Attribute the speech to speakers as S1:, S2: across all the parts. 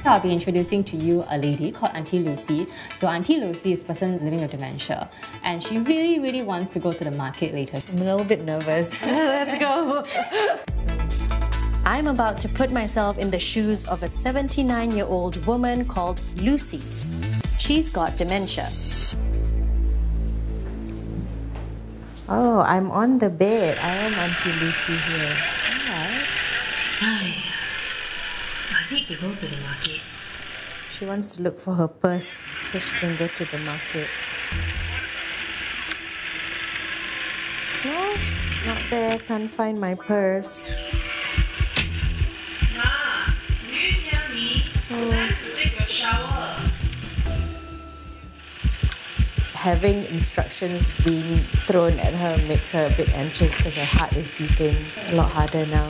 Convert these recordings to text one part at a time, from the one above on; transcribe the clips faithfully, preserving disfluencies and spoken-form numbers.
S1: I'll be introducing to you a lady called Auntie Lucy. So Auntie Lucy is a person living with dementia, and she really, really wants to go to the market later.
S2: I'm a little bit nervous. Let's go!
S3: I'm about to put myself in the shoes of a seventy-nine-year-old woman called Lucy. She's got dementia.
S2: Oh, I'm on the bed. I am Auntie Lucy here.
S4: I need to go to the market.
S2: She wants to look for her purse so she can go to the market. No, not there. Can't find my purse.
S4: Ma, do you hear me?
S2: Oh.
S4: Time to take a shower.
S2: Having instructions being thrown at her makes her a bit anxious because her heart is beating a lot harder now.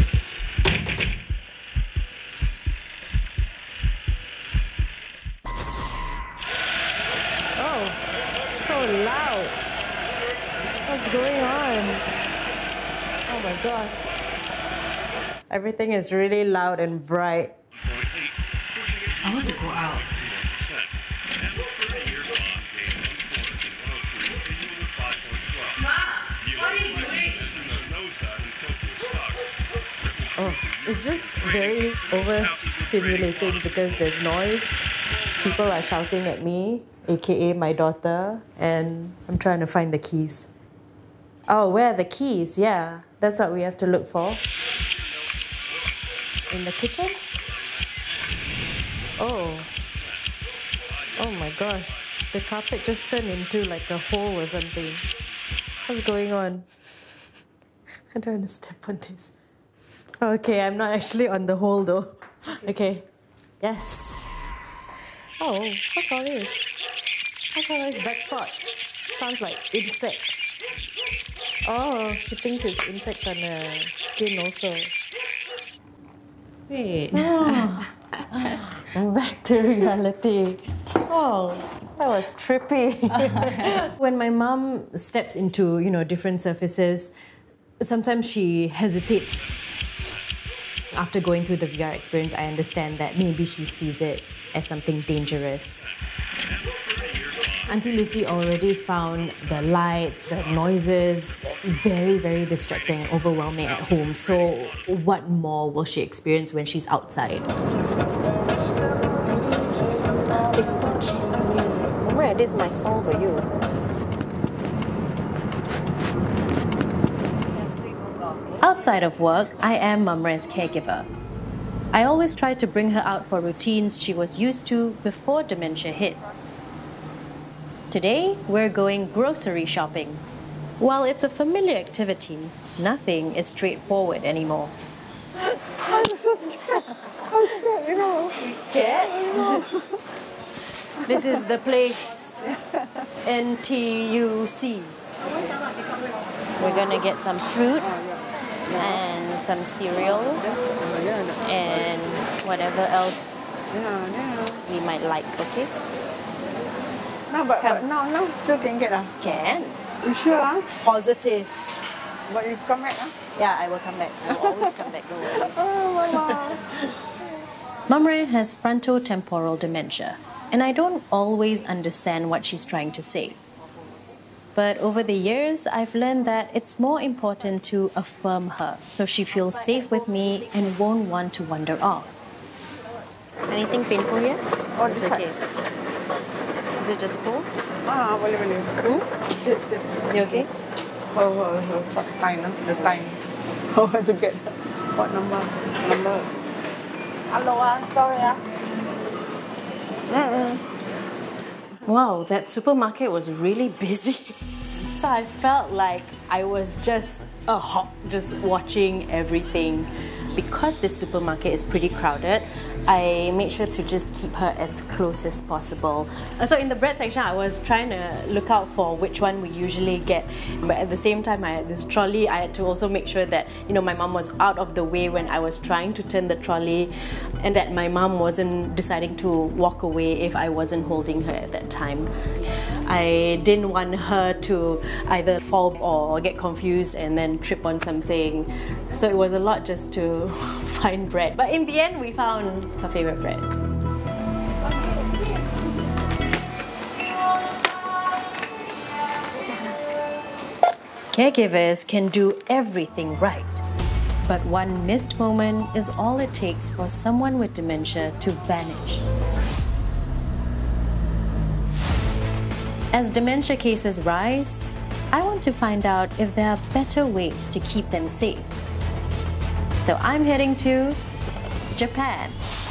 S2: Oh, so loud. What's going on? Oh my gosh. Everything is really loud and bright.
S4: I want to go out.
S2: Oh, it's just very overstimulating because there's noise. People are shouting at me, aka my daughter, and I'm trying to find the keys. Oh, where are the keys? Yeah, that's what we have to look for. In the kitchen? Oh. Oh my gosh. The carpet just turned into like a hole or something. What's going on? I don't want to step on this. Okay, I'm not actually on the hole though. Okay. Yes. Oh, what's all this? What's all these black spots? Sounds like insects. Oh, she thinks it's insects on her skin also.
S1: Wait.
S2: Oh. Back to reality. Oh, that was trippy. When my mom steps into, you know, different surfaces, sometimes she hesitates. After going through the V R experience, I understand that maybe she sees it as something dangerous. Auntie Lucy already found the lights, the noises very, very distracting and overwhelming at home. So what more will she experience when she's outside? Mama, this is my song for you.
S3: Outside of work, I am Mamre's caregiver. I always try to bring her out for routines she was used to before dementia hit. Today, we're going grocery shopping. While it's a familiar activity, nothing is straightforward anymore.
S5: I'm so scared. I'm scared, you know.
S2: You scared? This is the place, N T U C. We're gonna get some fruits and some cereal and whatever else we might like, okay?
S5: No, but, but now, now still can get ah.
S2: Can.
S5: You sure ah?
S2: Positive.
S5: But you come back ah?
S2: Yeah, I will come back. I will always come back, don't worry.
S5: Oh, Mama.
S3: Mamre has frontotemporal dementia, and I don't always understand what she's trying to say. But over the years, I've learned that it's more important to affirm her so she feels safe with me and won't want to wander off.
S2: Anything painful here?
S5: Oh,
S2: It's
S5: this
S2: okay.
S5: side.
S2: Is it just cold?
S5: Ah, boleh boleh.
S2: Hmm?
S5: Sit, sit.
S2: You okay?
S5: Oh, oh, oh, short time, ah, the time. How to get what number? Number. Hello ah, sorry ah. Mm-mm.
S2: Wow, that supermarket was really busy. So I felt like I was just a hawk, just watching everything. Because this supermarket is pretty crowded, I made sure to just keep her as close as possible. So in the bread section, I was trying to look out for which one we usually get. But at the same time, I had this trolley. I had to also make sure that, you know, my mom was out of the way when I was trying to turn the trolley, and that my mom wasn't deciding to walk away if I wasn't holding her at that time. I didn't want her to either fall or get confused and then trip on something. So it was a lot just to find bread. But in the end, we found her favorite bread.
S3: Caregivers can do everything right, but one missed moment is all it takes for someone with dementia to vanish. As dementia cases rise, I want to find out if there are better ways to keep them safe. So I'm heading to Japan.